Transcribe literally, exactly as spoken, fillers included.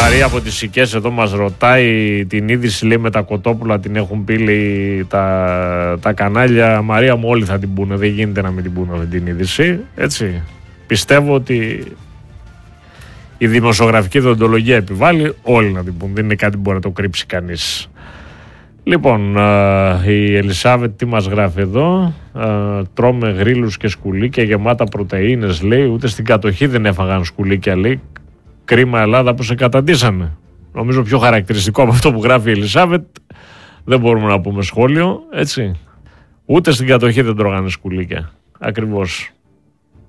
Μαρία από τις Σικές εδώ μας ρωτάει την είδηση, λέει, με τα κοτόπουλα την έχουν πει, λέει, τα, τα κανάλια. Μαρία μου, όλοι θα την πούνε, δεν γίνεται να μην την πούνε αυτή την είδηση, έτσι. Πιστεύω ότι η δημοσιογραφική δεοντολογία επιβάλλει όλοι να την πούνε, δεν είναι κάτι που μπορεί να το κρύψει κανείς. Λοιπόν, η Ελισάβετ τι μας γράφει εδώ? Τρώμε γρίλους και σκουλίκια γεμάτα πρωτεΐνες, λέει, ούτε στην κατοχή δεν έφαγαν σκουλίκια, λέει. Κρίμα Ελλάδα που σε καταντήσαμε. Νομίζω πιο χαρακτηριστικό από αυτό που γράφει η Ελισάβετ δεν μπορούμε να πούμε σχόλιο, έτσι. Ούτε στην κατοχή δεν τρώγανε σκουλίκια. Ακριβώς.